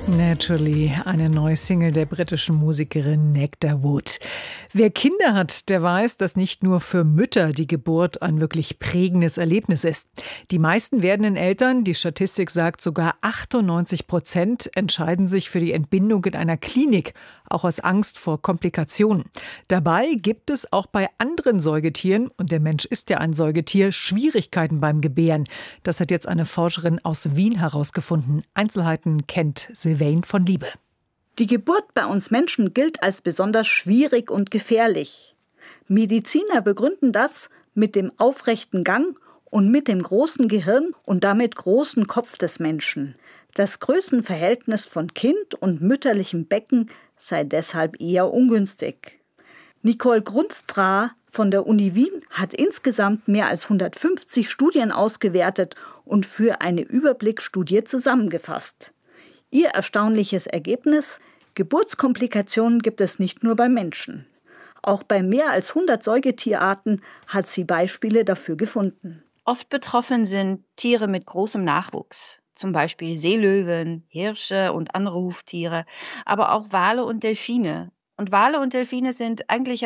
Naturally, eine neue Single der britischen Musikerin Nectar Wood. Wer Kinder hat, der weiß, dass nicht nur für Mütter die Geburt ein wirklich prägendes Erlebnis ist. Die meisten werdenden Eltern, die Statistik sagt sogar 98%, entscheiden sich für die Entbindung in einer Klinik, auch aus Angst vor Komplikationen. Dabei gibt es auch bei anderen Säugetieren, und der Mensch ist ja ein Säugetier, Schwierigkeiten beim Gebären. Das hat jetzt eine Forscherin aus Wien herausgefunden. Einzelheiten kennt Sylvain von Liebe. Die Geburt bei uns Menschen gilt als besonders schwierig und gefährlich. Mediziner begründen das mit dem aufrechten Gang und mit dem großen Gehirn und damit großen Kopf des Menschen. Das Größenverhältnis von Kind und mütterlichem Becken sei deshalb eher ungünstig. Nicole Grunstra von der Uni Wien hat insgesamt mehr als 150 Studien ausgewertet und für eine Überblicksstudie zusammengefasst. Ihr erstaunliches Ergebnis: Geburtskomplikationen gibt es nicht nur beim Menschen. Auch bei mehr als 100 Säugetierarten hat sie Beispiele dafür gefunden. Oft betroffen sind Tiere mit großem Nachwuchs, zum Beispiel Seelöwen, Hirsche und andere Huftiere, aber auch Wale und Delfine. Und Wale und Delfine sind eigentlich